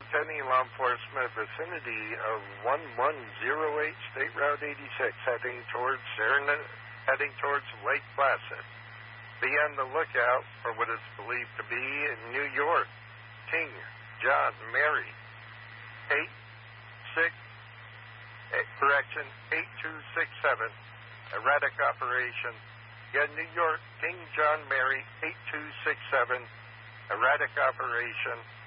any law enforcement vicinity of 1108 State Route 86 heading towards Lake Placid. Be on the lookout for what is believed to be in New York, King John Mary 8267, erratic operation. Again, New York, King John Mary 8267, erratic operation.